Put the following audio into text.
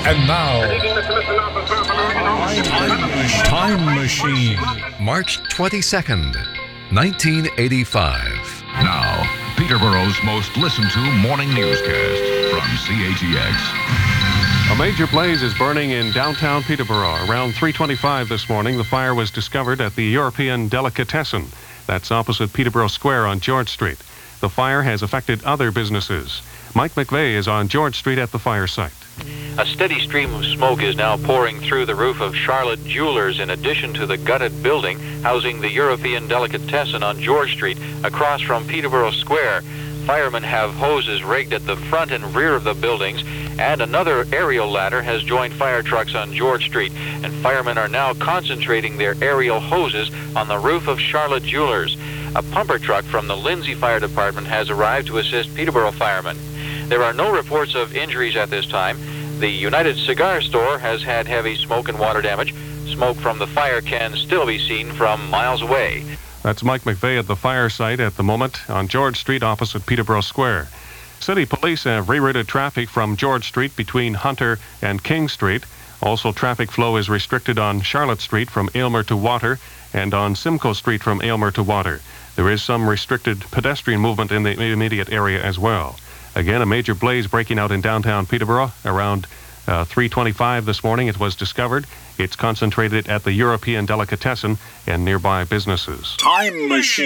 And now, Time Machine. March 22nd, 1985. Now, Peterborough's most listened to morning newscast from CHEX. A major blaze is burning in downtown Peterborough. Around 3:25 this morning, the fire was discovered at the European Delicatessen. That's opposite Peterborough Square on George Street. The fire has affected other businesses. Mike McVeigh is on George Street at the fire site. A steady stream of smoke is now pouring through the roof of Charlotte Jewelers in addition to the gutted building housing the European Delicatessen on George Street across from Peterborough Square. Firemen have hoses rigged at the front and rear of the buildings, and another aerial ladder has joined fire trucks on George Street, and firemen are now concentrating their aerial hoses on the roof of Charlotte Jewelers. A pumper truck from the Lindsay Fire Department has arrived to assist Peterborough firemen. There are no reports of injuries at this time. The United Cigar Store has had heavy smoke and water damage. Smoke from the fire can still be seen from miles away. That's Mike McVeigh at the fire site at the moment on George Street opposite Peterborough Square. City police have rerouted traffic from George Street between Hunter and King Street. Also, traffic flow is restricted on Charlotte Street from Aylmer to Water and on Simcoe Street from Aylmer to Water. There is some restricted pedestrian movement in the immediate area as well. Again, a major blaze breaking out in downtown Peterborough. Around 3:25 this morning it was discovered. It's concentrated at the European Delicatessen and nearby businesses. Time Machine.